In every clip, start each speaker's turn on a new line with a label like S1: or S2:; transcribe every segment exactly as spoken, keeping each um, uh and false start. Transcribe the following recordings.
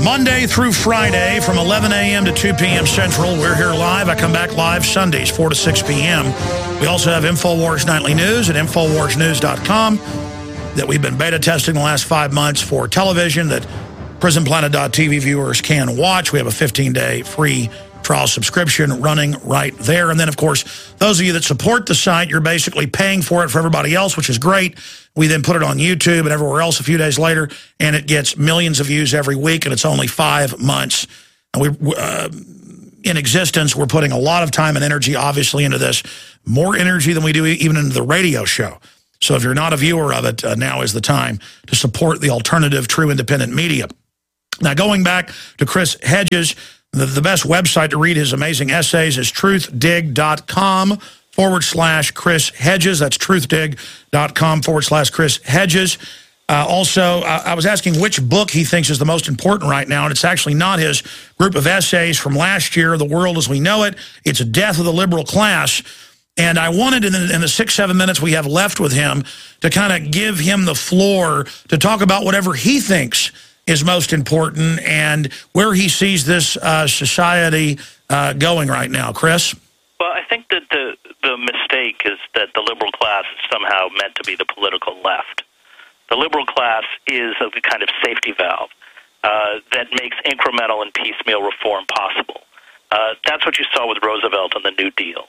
S1: Monday through Friday from eleven a m to two p m Central. We're here live. I come back live Sundays, four to six p m We also have InfoWars Nightly News at Infowars News dot com that we've been beta testing the last five months for television that Prison Planet dot T V viewers can watch. We have a fifteen day free trial subscription running right there. And then, of course, those of you that support the site, you're basically paying for it for everybody else, which is great. We then put it on YouTube and everywhere else a few days later, and it gets millions of views every week, and it's only five months. And we, uh, in existence, we're putting a lot of time and energy, obviously, into this. More energy than we do even into the radio show. So if you're not a viewer of it, uh, now is the time to support the alternative, true independent media. Now, going back to Chris Hedges, the, the best website to read his amazing essays is truthdig.com forward slash Chris Hedges. That's truthdig.com forward slash Chris Hedges. Uh, also, uh, I was asking which book he thinks is the most important right now, and it's actually not his group of essays from last year, The World as We Know It. It's Death of the Liberal Class. And I wanted, in the, in the six, seven minutes we have left with him, to kind of give him the floor to talk about whatever he thinks is most important and where he sees this uh, society uh, going right now. Chris?
S2: Well, I think that the, the mistake is that the liberal class is somehow meant to be the political left. The liberal class is a kind of safety valve uh, that makes incremental and piecemeal reform possible. Uh, that's what you saw with Roosevelt and the New Deal.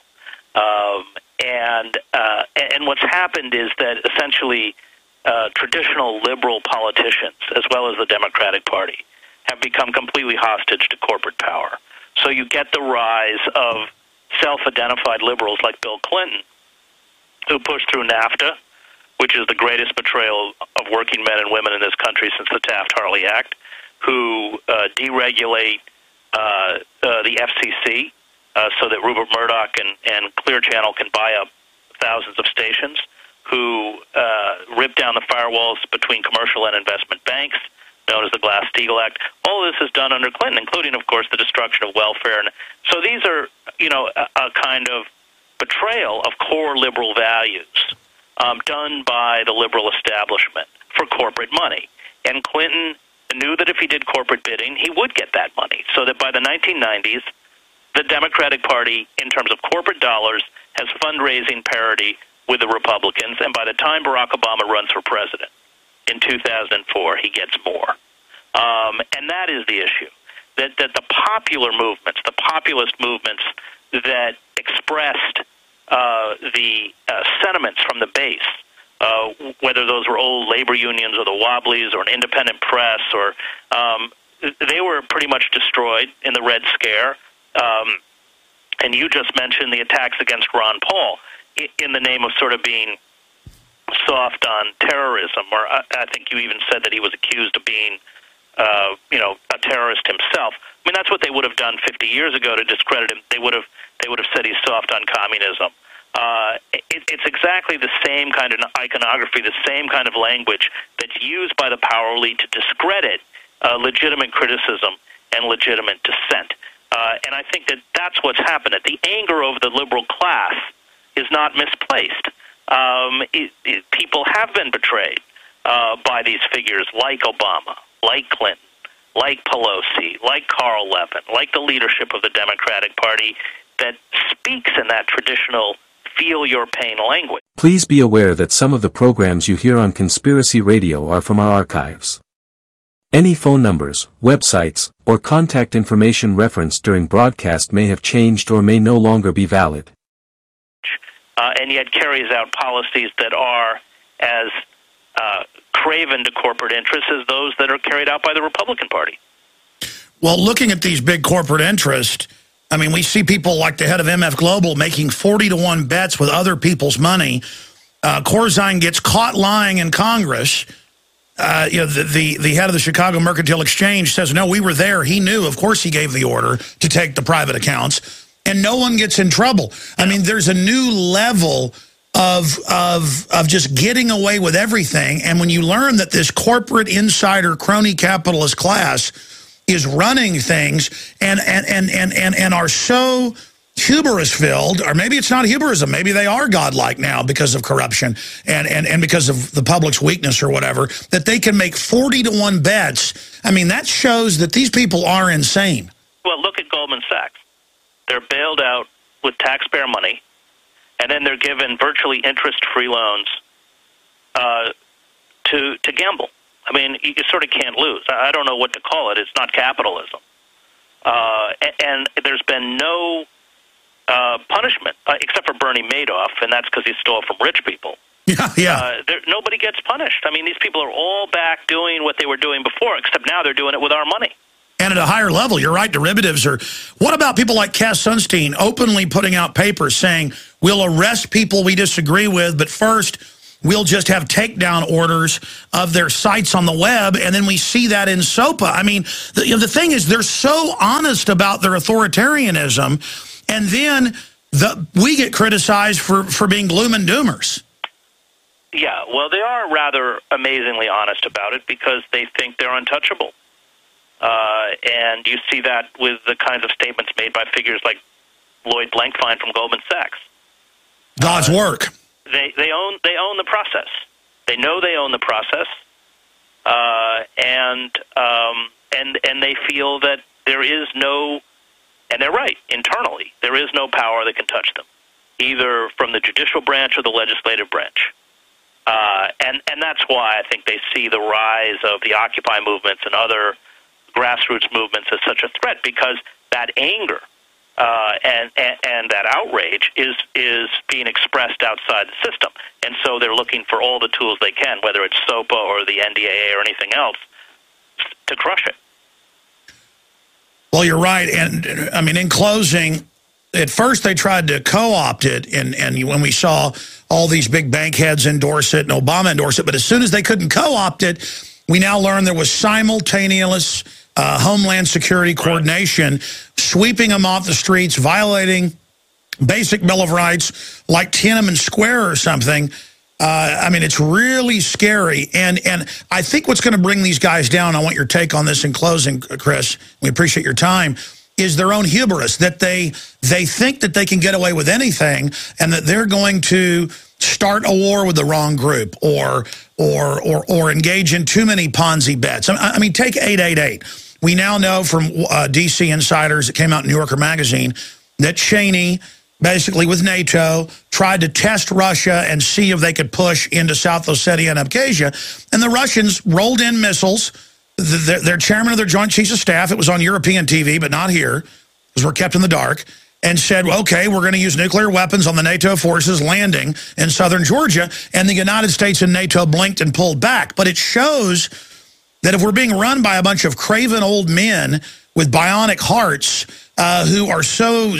S2: Um, and uh, and what's happened is that essentially uh, traditional liberal politicians, as well as the Democratic Party, have become completely hostage to corporate power. So you get the rise of self-identified liberals like Bill Clinton, who pushed through NAFTA, which is the greatest betrayal of working men and women in this country since the Taft-Hartley Act, who uh, deregulate uh, uh, the F C C, Uh, so that Rupert Murdoch and, and Clear Channel can buy up thousands of stations, who uh, rip down the firewalls between commercial and investment banks, known as the Glass-Steagall Act. All of this is done under Clinton, including, of course, the destruction of welfare. And so these are, you know, a, a kind of betrayal of core liberal values um, done by the liberal establishment for corporate money. And Clinton knew that if he did corporate bidding, he would get that money, so that by the nineteen nineties, the Democratic Party, in terms of corporate dollars, has fundraising parity with the Republicans, and by the time Barack Obama runs for president in two thousand four, he gets more. Um, and that is the issue, that, that the popular movements, the populist movements that expressed uh, the uh, sentiments from the base, uh, whether those were old labor unions or the Wobblies or an independent press, or um, they were pretty much destroyed in the Red Scare. Um, and you just mentioned the attacks against Ron Paul in the name of sort of being soft on terrorism, or I, I think you even said that he was accused of being, uh, you know, a terrorist himself. I mean, that's what they would have done fifty years ago to discredit him. They would have they would have said he's soft on communism. Uh, it, it's exactly the same kind of iconography, the same kind of language that's used by the power elite to discredit uh, legitimate criticism and legitimate dissent. Uh, and I think that that's what's happened. The anger over the liberal class is not misplaced. Um, it, it, people have been betrayed uh, by these figures like Obama, like Clinton, like Pelosi, like Carl Levin, like the leadership of the Democratic Party that speaks in that traditional feel your pain language.
S3: Please be aware that some of the programs you hear on Conspiracy Radio are from our archives. Any phone numbers, websites, or contact information referenced during broadcast may have changed or may no longer be valid.
S2: Uh, and yet carries out policies that are as uh, craven to corporate interests as those that are carried out by the Republican Party.
S1: Well, looking at these big corporate interests, I mean, we see people like the head of M F Global making forty to one bets with other people's money. Uh, Corzine gets caught lying in Congress. Uh, you know, the, the, the head of the Chicago Mercantile Exchange says, no, we were there. He knew. Of course he gave the order to take the private accounts. And no one gets in trouble. I mean, there's a new level of, of, of just getting away with everything. And when you learn that this corporate insider crony capitalist class is running things and, and, and, and, and, and are so hubris-filled, or maybe it's not hubrism, maybe they are godlike now because of corruption and, and, and because of the public's weakness or whatever, that they can make forty to one bets I mean, that shows that these people are insane.
S2: Well, look at Goldman Sachs. They're bailed out with taxpayer money, and then they're given virtually interest-free loans uh, to to gamble. I mean, you sort of can't lose. I don't know what to call it. It's not capitalism. Uh, and, and there's been no uh, punishment, uh, except for Bernie Madoff, and that's because he stole from rich people.
S1: Yeah, yeah.
S2: Uh, there, nobody gets punished. I mean, these people are all back doing what they were doing before, except now they're doing it with our money.
S1: And at a higher level, you're right, derivatives are... What about people like Cass Sunstein openly putting out papers saying, we'll arrest people we disagree with, but first... we'll just have takedown orders of their sites on the web, and then we see that in SOPA. I mean, the, you know, the thing is, they're so honest about their authoritarianism, and then the, we get criticized for, for being gloom and doomers.
S2: Yeah, well, they are rather amazingly honest about it because they think they're untouchable. Uh, and you see that with the kinds of statements made by figures like Lloyd Blankfein from Goldman Sachs.
S1: God's uh, work.
S2: They they own they own the process. They know they own the process, uh, and um, and and they feel that there is no, and they're right internally. There is no power that can touch them, either from the judicial branch or the legislative branch. Uh, and and that's why I think they see the rise of the Occupy movements and other grassroots movements as such a threat, because that anger. Uh, and, and and that outrage is is being expressed outside the system, and so they're looking for all the tools they can, whether it's SOPA or the N D A A or anything else, to crush it.
S1: Well, you're right, and I mean, in closing, at first they tried to co-opt it, and and when we saw all these big bank heads endorse it and Obama endorse it, but as soon as they couldn't co-opt it, we now learned there was simultaneous uh, Homeland Security coordination, right, sweeping them off the streets, violating basic Bill of Rights like Tiananmen Square or something. Uh, I mean, it's really scary. And and I think what's going to bring these guys down, I want your take on this in closing, Chris, we appreciate your time, is their own hubris, that they they think that they can get away with anything and that they're going to start a war with the wrong group or or or, or engage in too many Ponzi bets. I, I mean, take eight eight eight. We now know from uh, D C insiders that came out in New Yorker magazine that Cheney, basically with NATO, tried to test Russia and see if they could push into South Ossetia and Abkhazia. And the Russians rolled in missiles. The, their chairman of their Joint Chiefs of Staff, it was on European T V, but not here, because we're kept in the dark, and said, okay, we're going to use nuclear weapons on the NATO forces landing in southern Georgia. And the United States and NATO blinked and pulled back. But it shows that if we're being run by a bunch of craven old men with bionic hearts uh, who are so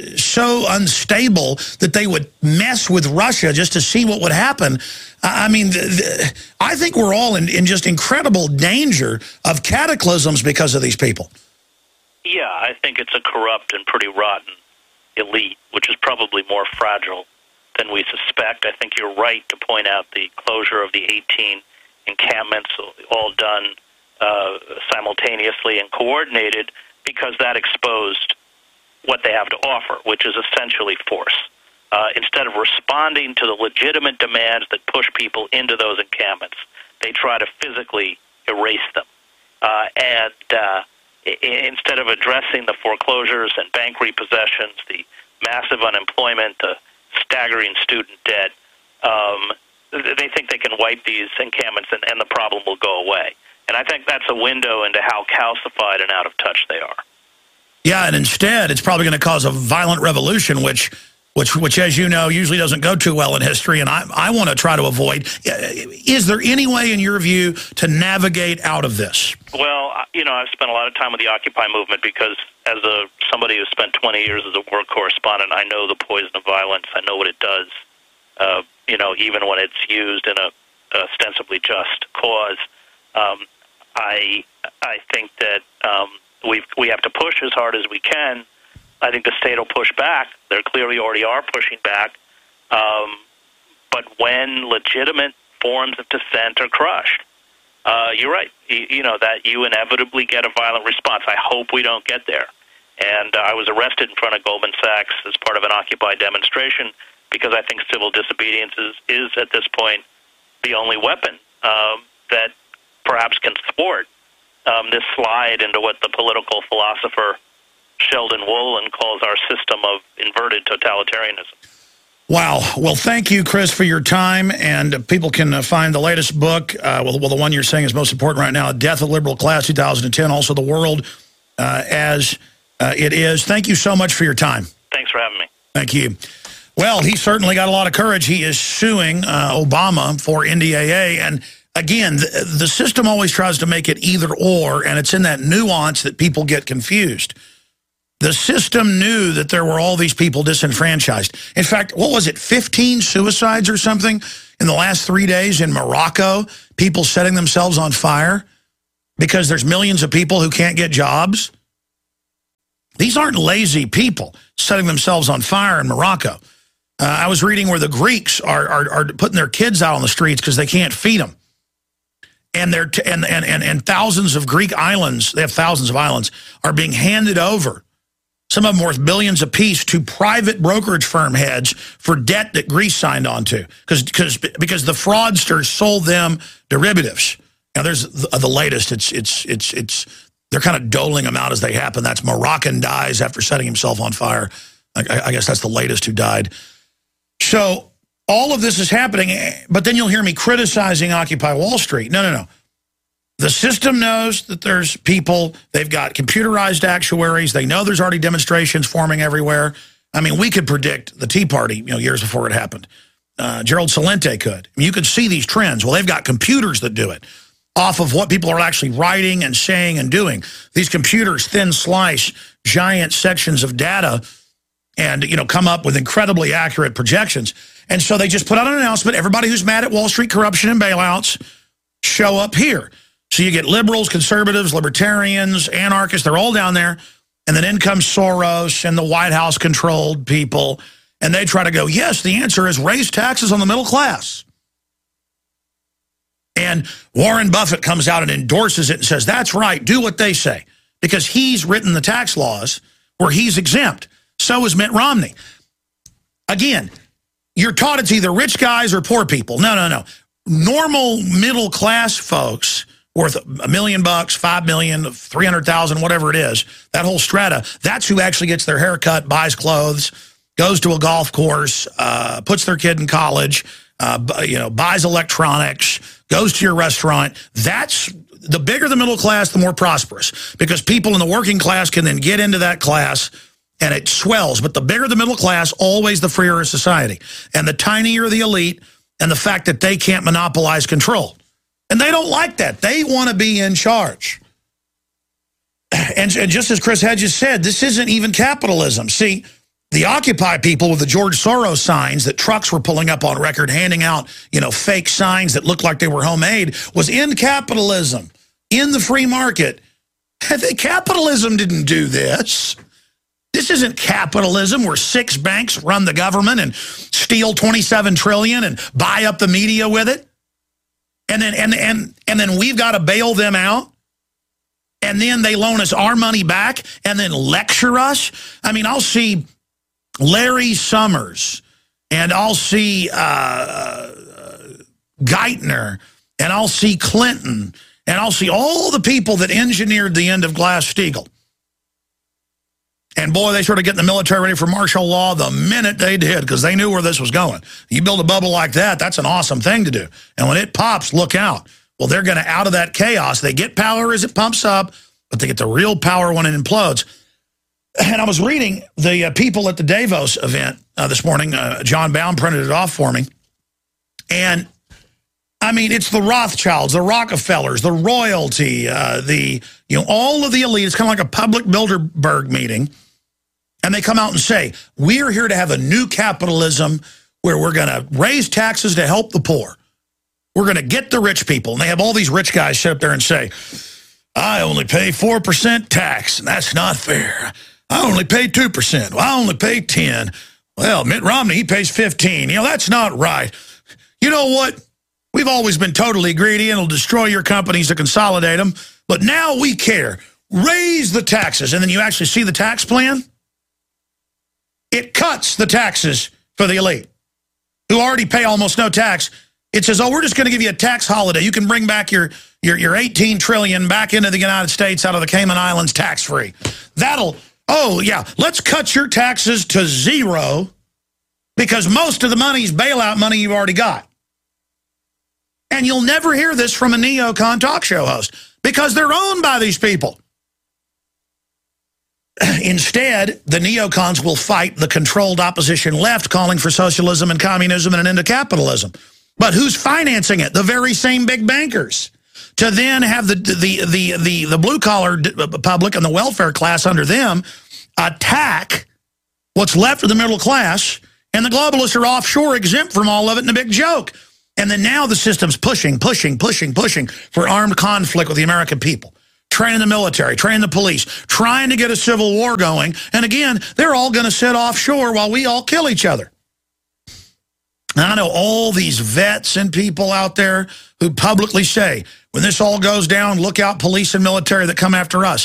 S1: so unstable that they would mess with Russia just to see what would happen, I mean, the, the, I think we're all in, in just incredible danger of cataclysms because of these people.
S2: Yeah, I think it's a corrupt and pretty rotten elite, which is probably more fragile than we suspect. I think you're right to point out the closure of the eighteen encampments, all done uh, simultaneously and coordinated, because that exposed what they have to offer, which is essentially force. Uh, instead of responding to the legitimate demands that push people into those encampments, they try to physically erase them. Uh, and uh, I- instead of addressing the foreclosures and bank repossessions, the massive unemployment, the staggering student debt, um, they think they can wipe these encampments and, and the problem will go away. And I think that's a window into how calcified and out of touch they are.
S1: Yeah, and instead, it's probably going to cause a violent revolution, which, which, which, as you know, usually doesn't go too well in history, and I, I want to try to avoid. Is there any way, in your view, to navigate out of this?
S2: Well, you know, I've spent a lot of time with the Occupy movement because as a somebody who spent twenty years as a war correspondent, I know the poison of violence. I know what it does. Uh, you know, even when it's used in a ostensibly just cause, um, I I think that um, we we have to push as hard as we can. I think the state will push back. They clearly already are pushing back. Um, but when legitimate forms of dissent are crushed, uh, you're right. You, you know that you inevitably get a violent response. I hope we don't get there. And uh, I was arrested in front of Goldman Sachs as part of an Occupy demonstration, because I think civil disobedience is, is at this point, the only weapon um, that perhaps can thwart um, this slide into what the political philosopher Sheldon Wolin calls our system of inverted totalitarianism.
S1: Wow. Well, thank you, Chris, for your time. And people can uh, find the latest book, uh, well, well, the one you're saying is most important right now, Death of the Liberal Class, two thousand ten, also The World uh, as uh, It Is. Thank you so much for your time.
S2: Thanks for having me.
S1: Thank you. Well, he certainly got a lot of courage. He is suing uh, Obama for N D A A. And again, the, the system always tries to make it either or, and it's in that nuance that people get confused. The system knew that there were all these people disenfranchised. In fact, what was it, fifteen suicides or something in the last three days in Morocco? People setting themselves on fire because there's millions of people who can't get jobs. These aren't lazy people setting themselves on fire in Morocco. Uh, I was reading where the Greeks are, are, are putting their kids out on the streets because they can't feed them. And, they're t and, and, and, and thousands of Greek islands, they have thousands of islands, are being handed over. Some of them worth billions apiece to private brokerage firm heads for debt that Greece signed on to because because because the fraudsters sold them derivatives. Now there's the, the latest. It's it's it's it's they're kind of doling them out as they happen. That's Moroccan dies after setting himself on fire. I, I guess that's the latest who died. So all of this is happening, but then you'll hear me criticizing Occupy Wall Street. No, no, no. The system knows that there's people, they've got computerized actuaries, they know there's already demonstrations forming everywhere. I mean, we could predict the Tea Party, you know, years before it happened. Uh, Gerald Celente could. I mean, you could see these trends. Well, they've got computers that do it off of what people are actually writing and saying and doing. These computers thin slice giant sections of data and, you know, come up with incredibly accurate projections. And so they just put out an announcement, everybody who's mad at Wall Street corruption and bailouts, show up here. So you get liberals, conservatives, libertarians, anarchists, they're all down there. And then in comes Soros and the White House-controlled people. And they try to go, yes, the answer is raise taxes on the middle class. And Warren Buffett comes out and endorses it and says, that's right, do what they say. Because he's written the tax laws where he's exempt. So is Mitt Romney. Again, you're taught it's either rich guys or poor people. No, no, no. Normal middle-class folks worth a million bucks, five million, three hundred thousand, whatever it is, that whole strata, that's who actually gets their hair cut, buys clothes, goes to a golf course, uh, puts their kid in college, uh, you know, buys electronics, goes to your restaurant. That's the bigger the middle class, the more prosperous, because people in the working class can then get into that class and it swells. But the bigger the middle class, always the freer society. And the tinier the elite and the fact that they can't monopolize control. And they don't like that. They want to be in charge. And, and just as Chris Hedges said, this isn't even capitalism. See, the Occupy people with the George Soros signs that trucks were pulling up on record, handing out, you know, fake signs that looked like they were homemade, was in capitalism, in the free market. Capitalism didn't do this. This isn't capitalism where six banks run the government and steal twenty-seven trillion dollars and buy up the media with it. And then, and, and, and then we've got to bail them out. And then they loan us our money back and then lecture us. I mean, I'll see Larry Summers and I'll see uh, Geithner and I'll see Clinton and I'll see all the people that engineered the end of Glass-Steagall. And boy, they started getting the military ready for martial law the minute they did because they knew where this was going. You build a bubble like that, that's an awesome thing to do. And when it pops, look out. Well, they're going to, out of that chaos, they get power as it pumps up, but they get the real power when it implodes. And I was reading the uh, people at the Davos event uh, this morning. Uh, John Baum printed it off for me. And, I mean, it's the Rothschilds, the Rockefellers, the royalty, uh, the, you know, all of the elite. It's kind of like a public Bilderberg meeting. And they come out and say, we're here to have a new capitalism where we're going to raise taxes to help the poor. We're going to get the rich people. And they have all these rich guys sit up there and say, I only pay four percent tax, and that's not fair. I only pay two percent. Well, I only pay ten. Well, Mitt Romney, he pays fifteen. You know, that's not right. You know what? We've always been totally greedy, and it'll destroy your companies to consolidate them. But now we care. Raise the taxes. And then you actually see the tax plan. It cuts the taxes for the elite, who already pay almost no tax. It says, oh, we're just going to give you a tax holiday. You can bring back your, your, your eighteen trillion dollars back into the United States out of the Cayman Islands tax-free. That'll, oh, yeah, let's cut your taxes to zero because most of the money's bailout money you've already got. And you'll never hear this from a neocon talk show host because they're owned by these people. Instead, the neocons will fight the controlled opposition left calling for socialism and communism and an end to capitalism. But who's financing it? The very same big bankers. To then have the, the, the, the, the blue-collar public and the welfare class under them attack what's left of the middle class, and the globalists are offshore exempt from all of it in a big joke. And then now the system's pushing, pushing, pushing, pushing for armed conflict with the American people. Training the military, training the police, trying to get a civil war going. And again, they're all going to sit offshore while we all kill each other. And I know all these vets and people out there who publicly say, when this all goes down, look out police and military that come after us.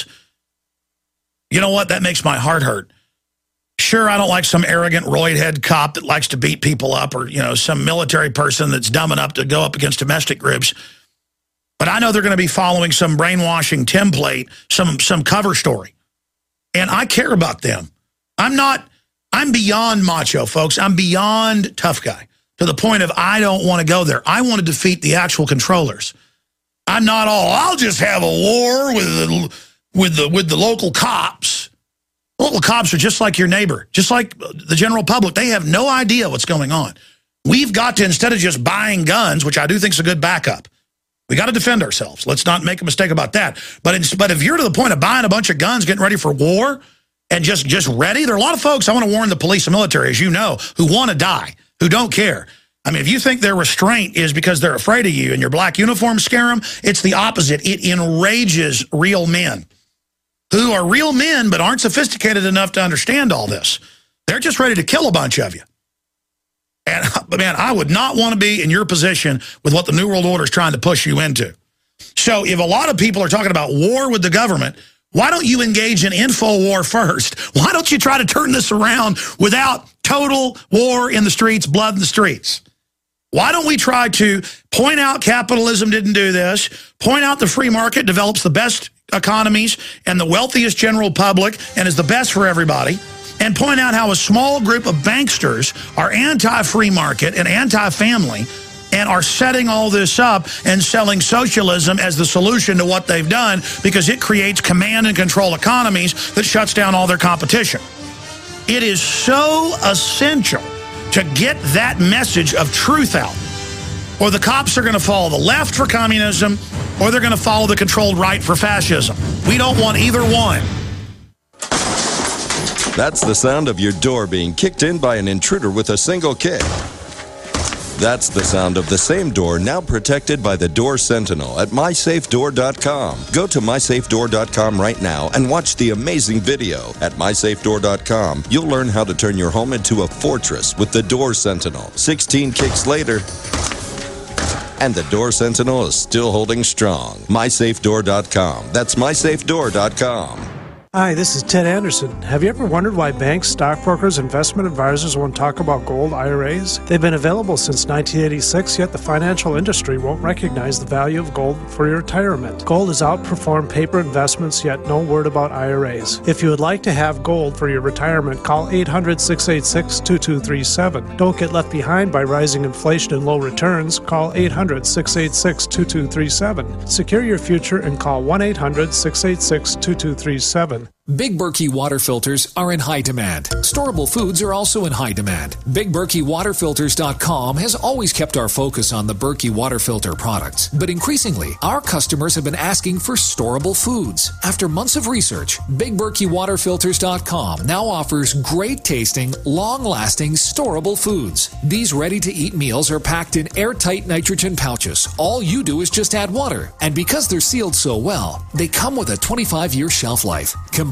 S1: You know what? That makes my heart hurt. Sure, I don't like some arrogant roidhead cop that likes to beat people up or, you know, some military person that's dumb enough to go up against domestic groups. But I know they're going to be following some brainwashing template, some some cover story. And I care about them. I'm not, I'm beyond macho, folks. I'm beyond tough guy to the point of I don't want to go there. I want to defeat the actual controllers. I'm not all, I'll just have a war with the, with the, with the local cops. Local cops are just like your neighbor, just like the general public. They have no idea what's going on. We've got to, instead of just buying guns, which I do think is a good backup, we got to defend ourselves. Let's not make a mistake about that. But, in, but if you're to the point of buying a bunch of guns, getting ready for war, and just, just ready, there are a lot of folks, I want to warn the police and military, as you know, who want to die, who don't care. I mean, if you think their restraint is because they're afraid of you and your black uniforms scare them, it's the opposite. It enrages real men who are real men but aren't sophisticated enough to understand all this. They're just ready to kill a bunch of you. And, man, I would not want to be in your position with what the New World Order is trying to push you into. So if a lot of people are talking about war with the government, why don't you engage in info war first? Why don't you try to turn this around without total war in the streets, blood in the streets? Why don't we try to point out capitalism didn't do this, point out the free market develops the best economies and the wealthiest general public and is the best for everybody, and point out how a small group of banksters are anti-free market and anti-family and are setting all this up and selling socialism as the solution to what they've done because it creates command and control economies that shuts down all their competition. It is so essential to get that message of truth out, or the cops are going to follow the left for communism, or they're going to follow the controlled right for fascism. We don't want either one.
S4: That's the sound of your door being kicked in by an intruder with a single kick. That's the sound of the same door now protected by the Door Sentinel at my safe door dot com. Go to my safe door dot com right now and watch the amazing video. At my safe door dot com, you'll learn how to turn your home into a fortress with the Door Sentinel. sixteen kicks later, and the Door Sentinel is still holding strong. my safe door dot com. That's my safe door dot com.
S5: Hi, this is Ted Anderson. Have you ever wondered why banks, stockbrokers, investment advisors won't talk about gold I R As? They've been available since nineteen eighty-six, yet the financial industry won't recognize the value of gold for your retirement. Gold has outperformed paper investments, yet no word about I R As. If you would like to have gold for your retirement, call eight hundred, six eight six, two two three seven. Don't get left behind by rising inflation and low returns. Call eight hundred, six eight six, two two three seven. Secure your future and call one eight hundred, six eight six, two two three seven.
S6: Big Berkey water filters are in high demand. Storable foods are also in high demand. Big Berkey Water Filters dot com has always kept our focus on the Berkey water filter products. But increasingly, our customers have been asking for storable foods. After months of research, Big Berkey Water Filters dot com now offers great tasting, long-lasting, storable foods. These ready-to-eat meals are packed in airtight nitrogen pouches. All you do is just add water. And because they're sealed so well, they come with a twenty-five year shelf life. Combine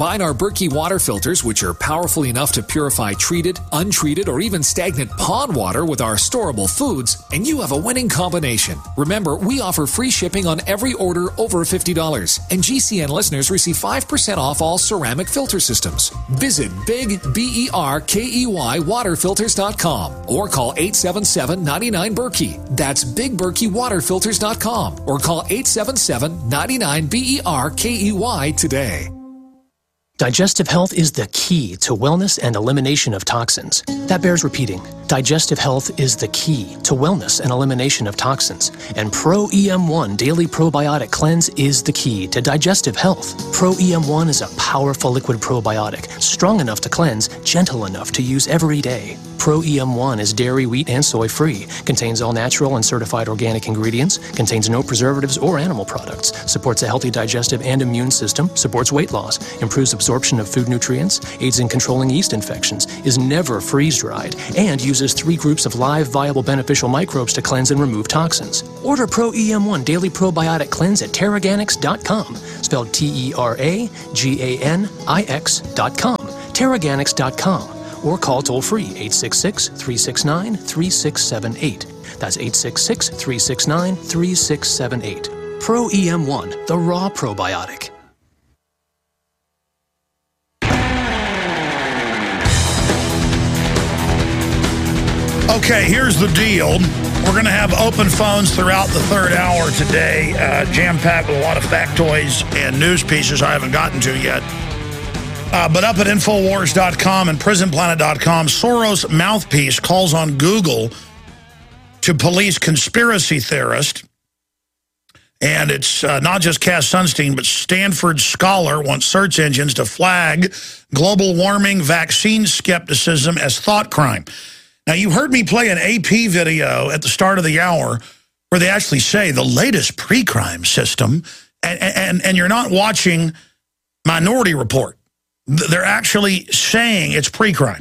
S6: Combine our Berkey water filters, which are powerful enough to purify treated, untreated, or even stagnant pond water with our storable foods, and you have a winning combination. Remember, we offer free shipping on every order over fifty dollars, and G C N listeners receive five percent off all ceramic filter systems. Visit Big B E R K E Y water filters dot com or call eight seven seven, nine nine, Berkey. That's big berkey water filters dot com or call eight seven seven, nine nine, B E R K E Y today.
S7: Digestive health is the key to wellness and elimination of toxins. That bears repeating. Digestive health is the key to wellness and elimination of toxins. And Pro E M one Daily Probiotic Cleanse is the key to digestive health. Pro E M one is a powerful liquid probiotic, strong enough to cleanse, gentle enough to use every day. Pro E M one is dairy, wheat, and soy-free, contains all natural and certified organic ingredients, contains no preservatives or animal products, supports a healthy digestive and immune system, supports weight loss, improves absorption of food nutrients, aids in controlling yeast infections, is never freeze-dried, and uses three groups of live, viable, beneficial microbes to cleanse and remove toxins. Order Pro E M one Daily Probiotic Cleanse at Teraganix dot com, spelled T E R A G A N I X dot com, Teraganix dot com, or call toll-free eight six six, three six nine, three six seven eight. That's eight six six, three six nine, three six seven eight. Pro E M one, the raw probiotic.
S1: Okay, here's the deal. We're going to have open phones throughout the third hour today, uh, jam-packed with a lot of factoids and news pieces I haven't gotten to yet. Uh, but up at Infowars dot com and Prison Planet dot com, Soros mouthpiece calls on Google to police conspiracy theorists. And it's uh, not just Cass Sunstein, but Stanford scholar wants search engines to flag global warming vaccine skepticism as thought crime. Now, you heard me play an A P video at the start of the hour where they actually say the latest pre-crime system, and, and, and you're not watching Minority Report. They're actually saying it's pre-crime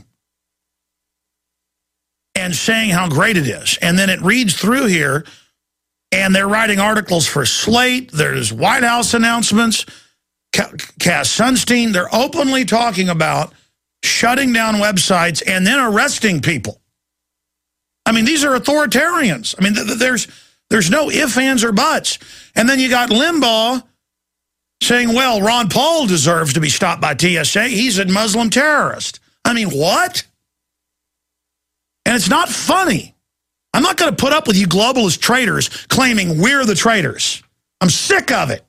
S1: and saying how great it is. And then it reads through here, and they're writing articles for Slate. There's White House announcements. Cass Sunstein, they're openly talking about shutting down websites and then arresting people. I mean, these are authoritarians. I mean, th- th- there's there's no ifs, ands, or buts. And then you got Limbaugh saying, well, Ron Paul deserves to be stopped by T S A. He's a Muslim terrorist. I mean, what? And it's not funny. I'm not going to put up with you globalist traitors claiming we're the traitors. I'm sick of it.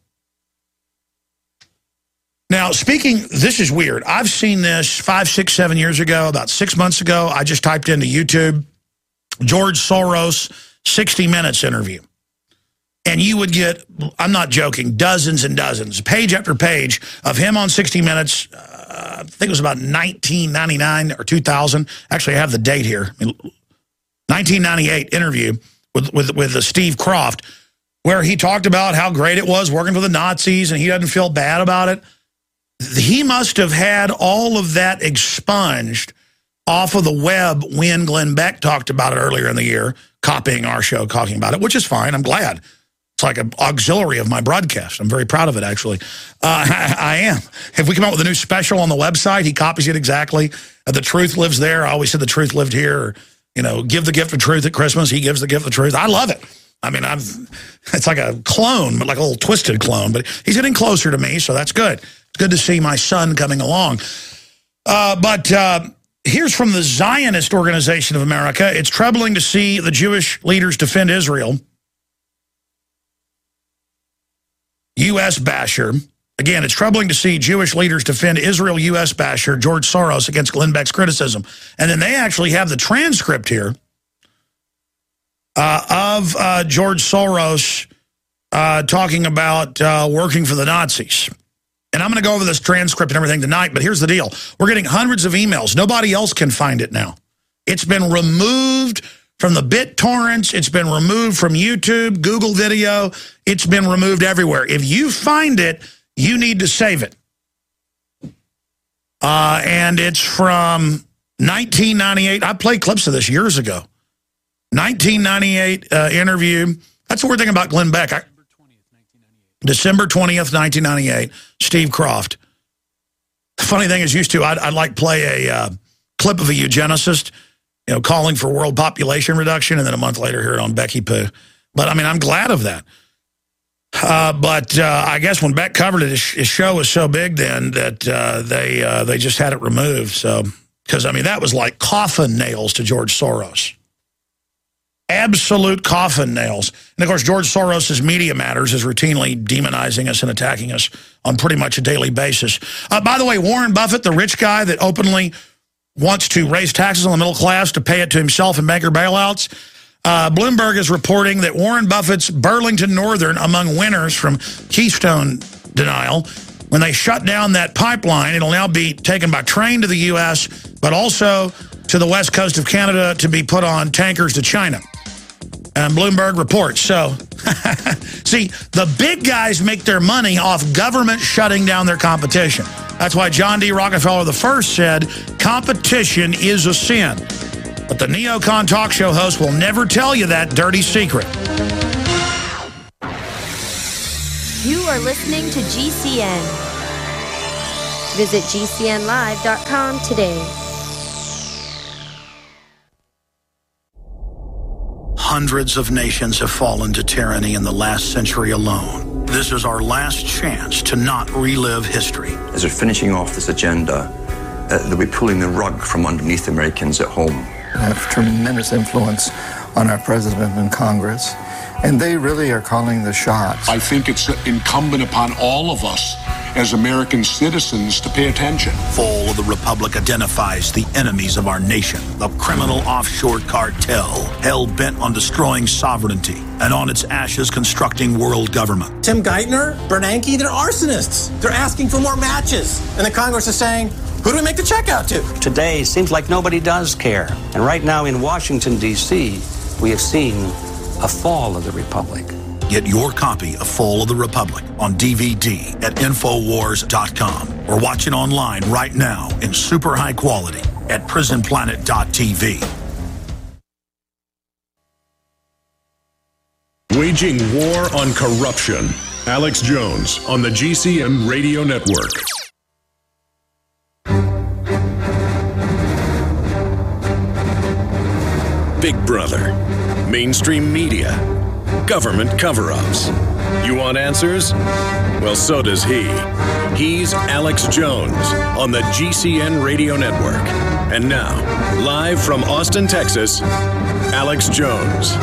S1: Now, speaking, this is weird. I've seen this five, six, seven years ago, about six months ago. I just typed into YouTube, George Soros sixty minutes interview. And you would get, I'm not joking, dozens and dozens, page after page of him on sixty minutes. Uh, I think it was about nineteen ninety-nine or two thousand. Actually, I have the date here. nineteen ninety-eight interview with, with, with Steve Kroft, where he talked about how great it was working for the Nazis and he doesn't feel bad about it. He must have had all of that expunged off of the web when Glenn Beck talked about it earlier in the year, copying our show, talking about it, which is fine. I'm glad. It's like an auxiliary of my broadcast. I'm very proud of it, actually. Uh, I, I am. If we come out with a new special on the website, he copies it exactly. Uh, the truth lives there. I always said the truth lived here. Or, you know, give the gift of truth at Christmas. He gives the gift of truth. I love it. I mean, I've, it's like a clone, but like a little twisted clone. But he's getting closer to me, so that's good. It's good to see my son coming along. Uh, but... Uh, Here's from the Zionist Organization of America. It's troubling to see the Jewish leaders defend Israel. U S basher. Again, it's troubling to see Jewish leaders defend Israel U S basher George Soros against Glenn Beck's criticism. And then they actually have the transcript here uh, of uh, George Soros uh, talking about uh, working for the Nazis. And I'm going to go over this transcript and everything tonight, but here's the deal. We're getting hundreds of emails. Nobody else can find it now. It's been removed from the BitTorrents. It's been removed from YouTube, Google Video. It's been removed everywhere. If you find it, you need to save it. Uh, and it's from nineteen ninety-eight. I played clips of this years ago. nineteen ninety-eight uh, interview. That's the weird thing about Glenn Beck. I, December twentieth, nineteen ninety-eight, Steve Kroft. The funny thing is, used to, I'd, I'd like play a uh, clip of a eugenicist, you know, calling for world population reduction, and then a month later hear it on Becky Pooh. But, I mean, I'm glad of that. Uh, but uh, I guess when Beck covered it, his, his show was so big then that uh, they uh, they just had it removed. So, because, I mean, that was like coffin nails to George Soros. Absolute coffin nails. And, of course, George Soros' Media Matters is routinely demonizing us and attacking us on pretty much a daily basis. Uh, by the way, Warren Buffett, the rich guy that openly wants to raise taxes on the middle class to pay it to himself and banker bailouts, uh, Bloomberg is reporting that Warren Buffett's Burlington Northern among winners from Keystone denial. When they shut down that pipeline, it'll now be taken by train to the U S, but also to the west coast of Canada to be put on tankers to China. And Bloomberg reports. So, see, the big guys make their money off government shutting down their competition. That's why John D. Rockefeller the First said, competition is a sin. But the neocon talk show host will never tell you that dirty secret.
S8: You are listening to G C N. Visit G C N live dot com today.
S1: Hundreds of nations have fallen to tyranny in the last century alone. This is our last chance to not relive history.
S9: As we're finishing off this agenda, uh, they'll be pulling the rug from underneath Americans at home.
S10: They have tremendous influence on our president and Congress, and they really are calling the shots.
S11: I think it's incumbent upon all of us as American citizens to pay attention.
S1: Fall of the Republic identifies the enemies of our nation, the criminal offshore cartel, hell-bent on destroying sovereignty, and on its ashes constructing world government.
S12: Tim Geithner, Bernanke, they're arsonists. They're asking for more matches. And the Congress is saying, who do we make the check out to?
S13: Today seems like nobody does care. And right now in Washington, D C, we have seen a fall of the Republic.
S1: Get your copy of Fall of the Republic on D V D at Infowars dot com or watch it online right now in super high quality at Prison Planet dot T V.
S14: Waging war on corruption. Alex Jones on the G C N Radio Network. Big Brother, mainstream media, government cover-ups. You want answers? Well, so does he. He's Alex Jones on the G C N Radio Network. And now, live from Austin, Texas, Alex Jones.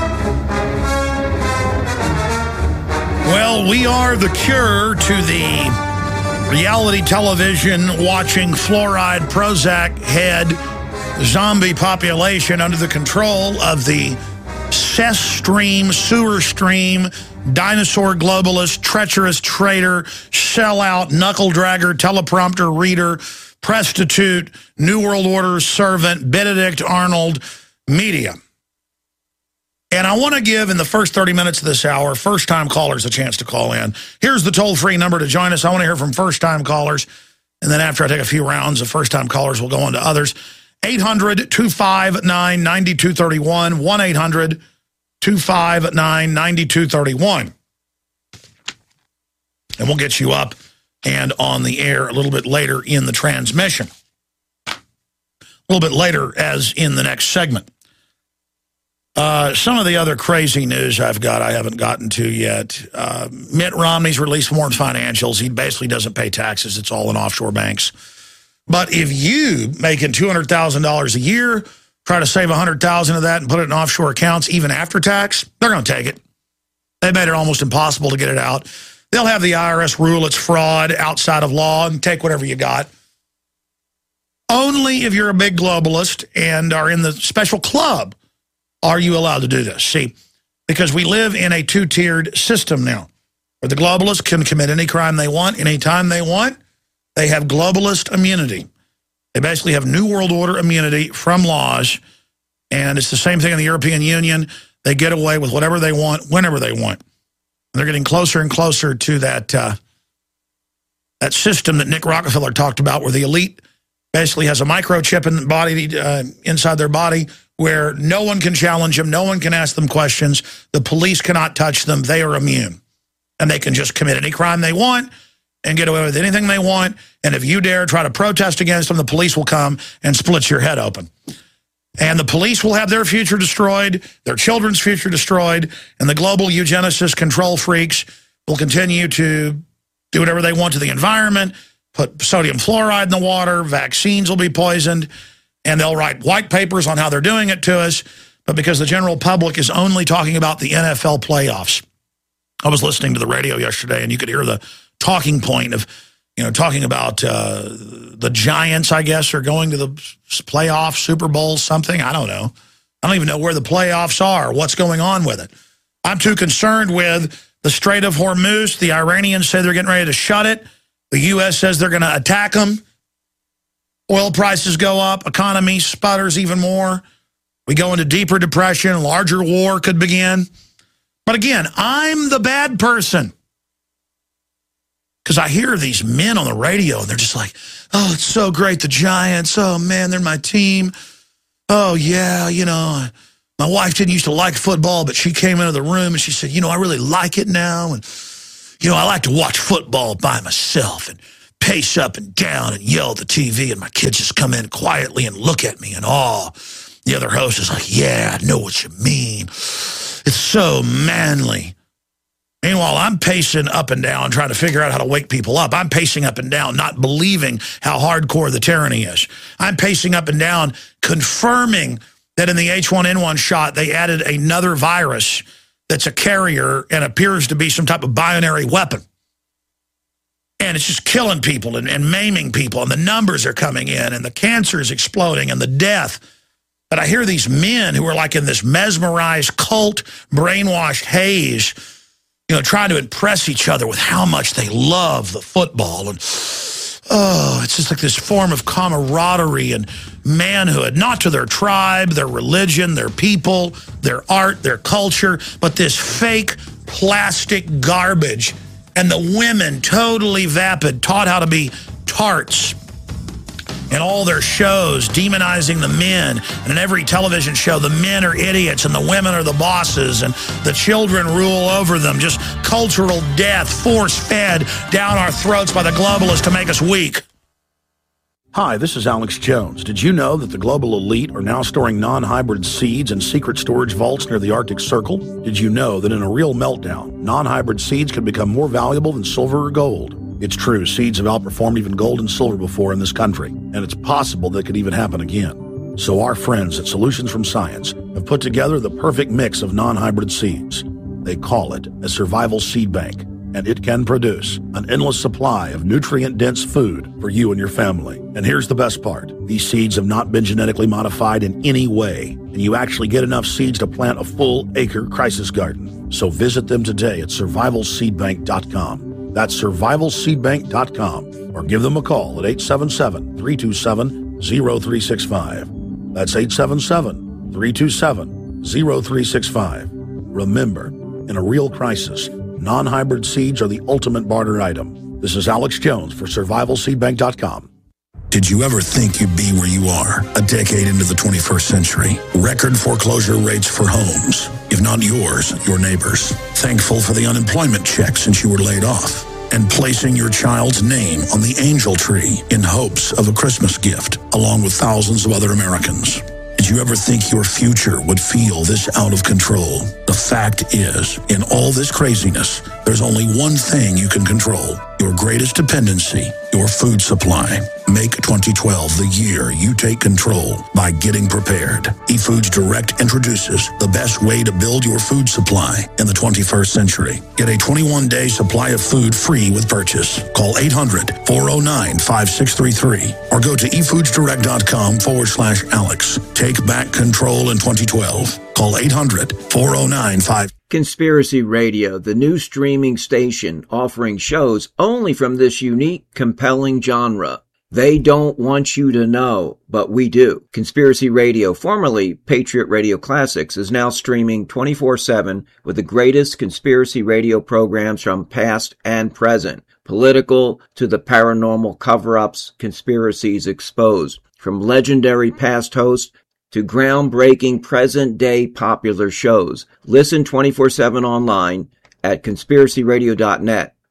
S1: Well, we are the cure to the reality television watching fluoride Prozac head zombie population under the control of the cess stream, sewer stream, dinosaur globalist, treacherous traitor, sellout, knuckle dragger, teleprompter reader, prostitute, New World Order servant, Benedict Arnold media. And I want to give, in the first thirty minutes of this hour, first-time callers a chance to call in. Here's the toll-free number to join us. I want to hear from first-time callers. And then after I take a few rounds of first-time callers, we'll go on to others. eight hundred, two five nine, nine two three one, one eight hundred, two five nine, nine two three one. And we'll get you up and on the air a little bit later in the transmission. A little bit later as in the next segment. Uh, some of the other crazy news I've got I haven't gotten to yet. Uh, Mitt Romney's released more financials. He basically doesn't pay taxes. It's all in offshore banks. But if you making two hundred thousand dollars a year, try to save one hundred thousand dollars of that and put it in offshore accounts, even after tax, they're going to take it. They made it almost impossible to get it out. They'll have the I R S rule it's fraud outside of law and take whatever you got. Only if you're a big globalist and are in the special club are you allowed to do this. See, because we live in a two-tiered system now, where the globalists can commit any crime they want, anytime they want. They have globalist immunity. They basically have New World Order immunity from laws, and it's the same thing in the European Union. They get away with whatever they want, whenever they want. And they're getting closer and closer to that, uh, that system that Nick Rockefeller talked about, where the elite basically has a microchip in the body, uh, inside their body, where no one can challenge them, no one can ask them questions, the police cannot touch them, they are immune. And they can just commit any crime they want, and get away with anything they want. And if you dare try to protest against them, the police will come and split your head open. And the police will have their future destroyed, their children's future destroyed, and the global eugenicist control freaks will continue to do whatever they want to the environment, put sodium fluoride in the water, vaccines will be poisoned, and they'll write white papers on how they're doing it to us. But because the general public is only talking about the N F L playoffs. I was listening to the radio yesterday, and you could hear the talking point of, you know, talking about uh, the Giants, I guess, are going to the playoff, Super Bowl, something. I don't know. I don't even know where the playoffs are, what's going on with it. I'm too concerned with the Strait of Hormuz. The Iranians say they're getting ready to shut it. The U S says they're going to attack them. Oil prices go up. Economy sputters even more. We go into deeper depression. Larger war could begin. But again, I'm the bad person. Because I hear these men on the radio, and they're just like, oh, it's so great, the Giants. Oh, man, they're my team. Oh, yeah, you know, my wife didn't used to like football, but she came into the room, and she said, you know, I really like it now. And, you know, I like to watch football by myself and pace up and down and yell at the T V, and my kids just come in quietly and look at me in awe. The other host is like, yeah, I know what you mean. It's so manly. Meanwhile, I'm pacing up and down trying to figure out how to wake people up. I'm pacing up and down not believing how hardcore the tyranny is. I'm pacing up and down confirming that in the H one N one shot they added another virus that's a carrier and appears to be some type of binary weapon. And it's just killing people and, and maiming people, and the numbers are coming in, and the cancer is exploding, and the death. But I hear these men who are like in this mesmerized cult, brainwashed haze, you know, trying to impress each other with how much they love the football. And, oh, it's just like this form of camaraderie and manhood, not to their tribe, their religion, their people, their art, their culture, but this fake plastic garbage. And the women, totally vapid, taught how to be tarts. In all their shows, demonizing the men. And in every television show, the men are idiots and the women are the bosses and the children rule over them. Just cultural death, force-fed down our throats by the globalists to make us weak.
S15: Hi, this is Alex Jones. Did you know that the global elite are now storing non-hybrid seeds in secret storage vaults near the Arctic Circle? Did you know that in a real meltdown, non-hybrid seeds could become more valuable than silver or gold? It's true, seeds have outperformed even gold and silver before in this country, and it's possible that could even happen again. So our friends at Solutions from Science have put together the perfect mix of non-hybrid seeds. They call it a survival seed bank, and it can produce an endless supply of nutrient-dense food for you and your family. And here's the best part. These seeds have not been genetically modified in any way, and you actually get enough seeds to plant a full acre crisis garden. So visit them today at survival seed bank dot com. That's survival seed bank dot com, or give them a call at eight seven seven, three two seven, zero three six five. That's eight seven seven, three two seven, zero three six five. Remember, in a real crisis, non-hybrid seeds are the ultimate barter item. This is Alex Jones for survival seed bank dot com.
S1: Did you ever think you'd be where you are a decade into the twenty-first century? Record foreclosure rates for homes, if not yours, your neighbors. Thankful for the unemployment check since you were laid off. And placing your child's name on the angel tree in hopes of a Christmas gift, along with thousands of other Americans. Did you ever think your future would feel this out of control? The fact is, in all this craziness, there's only one thing you can control. Your greatest dependency, your food supply. Make twenty twelve the year you take control by getting prepared. eFoods Direct introduces the best way to build your food supply in the twenty-first century. Get a twenty-one day supply of food free with purchase. Call eight hundred, four oh nine, five six three three or go to efoodsdirect.com forward slash Alex. Take back control in twenty twelve. Call eight hundred, four oh nine, five.
S16: Conspiracy Radio, the new streaming station offering shows only from this unique, compelling genre. They don't want you to know, but we do. Conspiracy Radio, formerly Patriot Radio Classics, is now streaming twenty-four seven with the greatest conspiracy radio programs from past and present. Political to the paranormal cover-ups, conspiracies exposed. From legendary past hosts to groundbreaking present-day popular shows. Listen twenty-four seven online at conspiracy radio dot net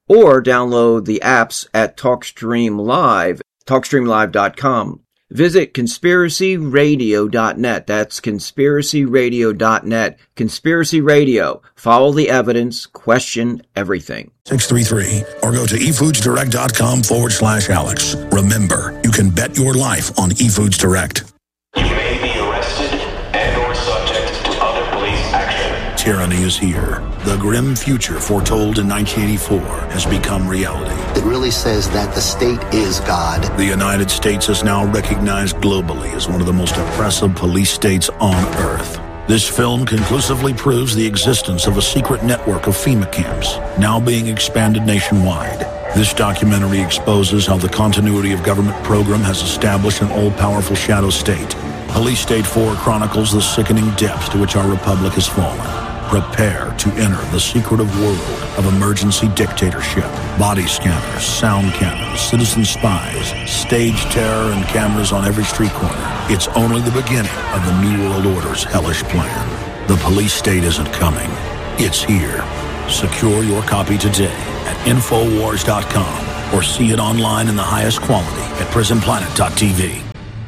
S16: or download the apps at TalkStream Live, talk stream live dot com. Visit conspiracy radio dot net. That's conspiracy radio dot net. Conspiracy Radio. Follow the evidence. Question everything.
S1: six three three or go to efoodsdirect.com forward slash Alex. Remember, you can bet your life on eFoods Direct.
S17: You may be arrested and or subject to other police action.
S15: Tyranny is here. The grim future foretold in nineteen eighty-four has become reality.
S18: It really says that the state is God.
S15: The United States is now recognized globally as one of the most oppressive police states on earth. This film conclusively proves the existence of a secret network of FEMA camps, now being expanded nationwide. This documentary exposes how the continuity of government program has established an all-powerful shadow state. Police State four chronicles the sickening depths to which our republic has fallen. Prepare to enter the secretive world of emergency dictatorship. Body scanners, sound cannons, citizen spies, stage terror, and cameras on every street corner. It's only the beginning of the New World Order's hellish plan. The police state isn't coming. It's here. Secure your copy today at infowars dot com or see it online in the highest quality at prison planet dot t v.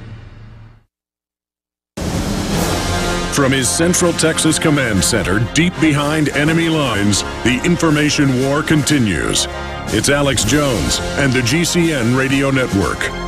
S14: From his Central Texas Command Center, deep behind enemy lines, the information war continues. It's Alex Jones and the G C N Radio Network.